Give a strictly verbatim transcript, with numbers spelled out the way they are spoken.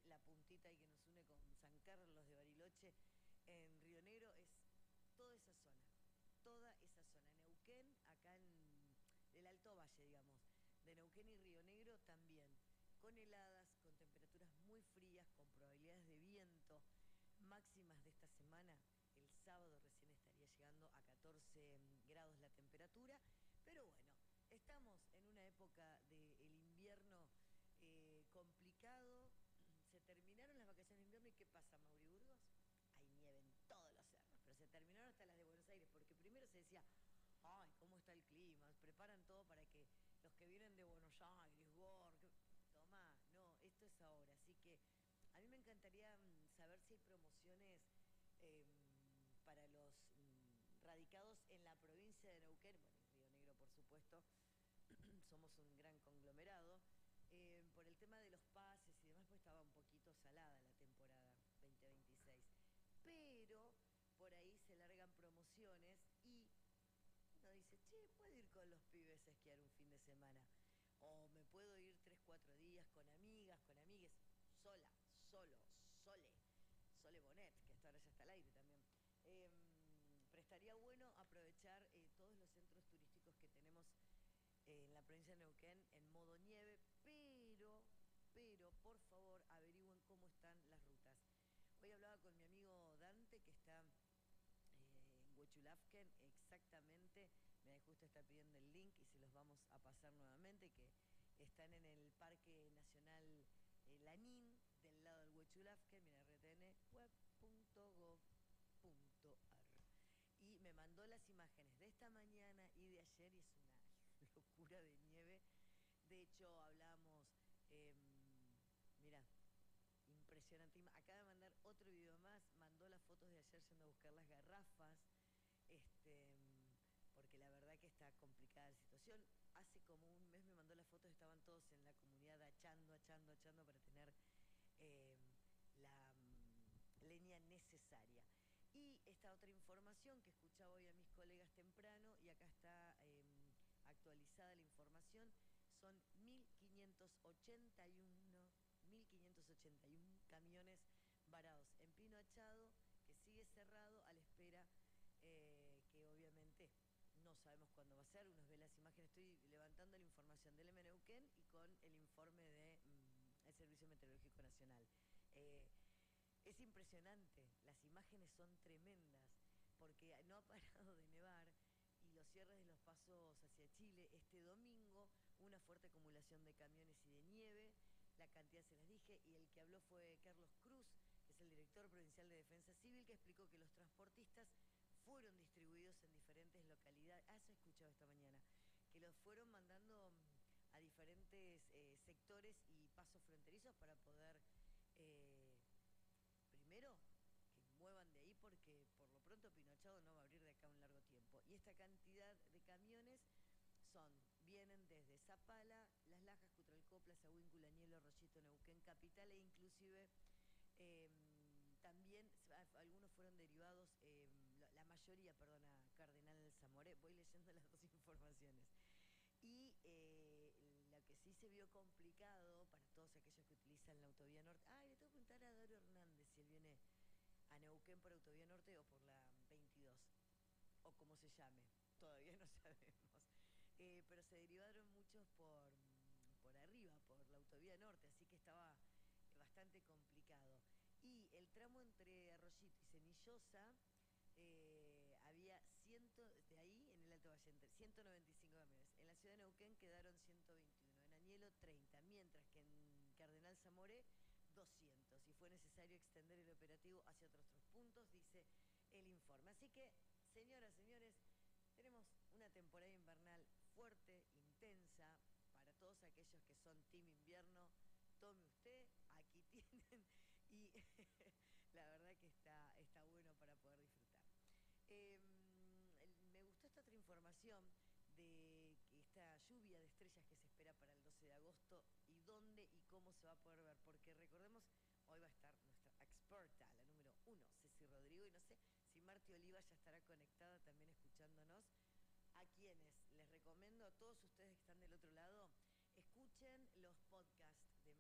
la puntita ahí que nos une con San Carlos de Bariloche en Río Negro, es toda esa zona, toda esa zona. Neuquén, acá en el Alto Valle, digamos, de Neuquén y Río Negro también, con heladas, con temperaturas muy frías, con probabilidades de viento, máximas de esta semana. El sábado recién estaría llegando a catorce grados la temperatura, pero bueno, estamos en una época del invierno eh, complicado. Se terminaron las vacaciones de invierno y ¿qué pasa, Mauri Burgos? Hay nieve en todos los cerros, pero se terminaron hasta las de Buenos Aires, porque primero se decía, ay, ¿cómo está el clima? Preparan todo para que los que vienen de Buenos Aires, Gork, toma, no, esto es ahora. Así que a mí me encantaría mm, saber si hay promociones eh, para los mm, radicados en la provincia de Neuquén, bueno, en Río Negro, por supuesto, somos un gran conglomerado. Eh, por el tema de los pases y demás, pues estaba un poquito salada la temporada veinte veintiséis. Pero por ahí se largan promociones y uno dice, che, puedo ir con los pibes a esquiar un fin de semana. O me puedo ir tres, cuatro días con amigas, con amigues, sola, solo, sole. Sole Bonet, que hasta ahora ya está al aire también. Eh, pero estaría bueno aprovechar eh, todos los centros turísticos que tenemos eh, en la provincia de Neuquén en modo nieve, pero, pero, por favor, averigüen cómo están las rutas. Hoy hablaba con mi amigo Dante, que está eh, en Huechulafken, exactamente. Me justo está pidiendo el link y se los vamos a pasar nuevamente, que están en el Parque Nacional eh, Lanín, del lado del Huechulafken, mira, r t n web punto gov punto a r. Y me mandó las imágenes de esta mañana y de ayer y es una locura de nieve. De hecho, hablamos, eh, mira, impresionante. Acaba de mandar otro video más, mandó las fotos de ayer yendo a buscar las garrafas, este, porque la verdad que está complicada la situación. Hace como un mes me mandó las fotos, estaban todos en la comunidad achando, achando, achando para tener eh, la um, leña necesaria. Y esta otra información que escuchaba hoy a mis colegas temprano, y acá está eh, actualizada la información, son mil quinientos ochenta y uno camiones varados en Pino Achado, que sigue cerrado a la espera eh, que obviamente no sabemos cuándo va a ser. Unos ven las imágenes, estoy levantando la información del M Neuquén y con el informe del de, mm, Servicio Meteorológico Nacional. Eh, es impresionante, las imágenes son tremendas, porque no ha parado de nevar y los cierres de los pasos hacia Chile. Este domingo, una fuerte acumulación de camiones y de nieve, la cantidad se las dije, y el que habló fue Carlos Cruz, que es el director provincial de Defensa Civil, que explicó que los transportistas fueron distribuidos en diferentes localidades. Ah, eso he escuchado esta mañana, que los fueron mandando a diferentes eh, sectores y pasos fronterizos para poder... Eh, primero, que muevan de ahí porque por lo pronto Pino Achado no va a abrir de acá un largo tiempo. Y esta cantidad de camiones son, vienen desde Zapala, Las Lajas, Cutralcó, Plaza Huíncula, Añelo, Rollito, Neuquén, Capital, e inclusive eh, también algunos fueron derivados, eh, la mayoría, perdona, Cardenal Zamoré. Voy leyendo las dos informaciones. Y eh, lo que sí se vio complicado para todos aquellos que utilizan la autovía norte. Ah, le tengo que preguntar a Dario Hernández si él viene a Neuquén por autovía norte o por la veintidós, o como se llame, todavía no sabemos. Eh, pero se derivaron muchos por, por arriba, por la autovía norte, así que estaba bastante complicado. Y el tramo entre Arroyito y Cenillosa, eh, había ciento, de ahí en el Alto Valle, ciento noventa y cinco camiones. En la ciudad de Neuquén quedaron ciento veintiuno, en Añelo treinta, mientras que en Cardenal Zamoré doscientos. Y fue necesario extender el operativo hacia otros tres puntos, dice el informe. Así que, señoras, señores, tenemos una temporada invernal fuerte, intensa, para todos aquellos que son team invierno. Tome usted, aquí tienen, y la verdad que está, está bueno para poder disfrutar. Eh, me gustó esta otra información de que esta lluvia de estrellas que se espera para el doce de agosto, y dónde y cómo se va a poder ver, porque recordemos, hoy va a estar nuestra experta, la número uno, Ceci Rodrigo, y no sé si Marti Oliva ya estará conectada también escuchándonos, a quienes les recomiendo, a todos ustedes que están del otro lado,